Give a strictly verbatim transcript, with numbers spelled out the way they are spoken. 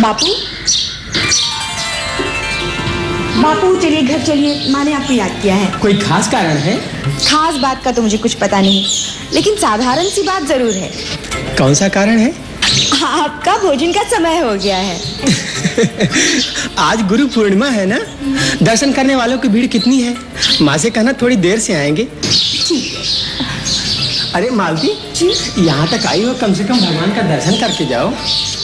बापू बापू चलिए घर चलिए, माँ ने आपको याद किया है। कोई खास कारण है? खास बात का तो मुझे कुछ पता नहीं, लेकिन साधारण सी बात जरूर है। कौन सा कारण है? आपका भोजन का समय हो गया है। आज गुरु पूर्णिमा है ना, दर्शन करने वालों की भीड़ कितनी है। माँ से कहना थोड़ी देर से आएंगे। अरे मालती, यहाँ तक आई हो, कम से कम भगवान का दर्शन करके जाओ।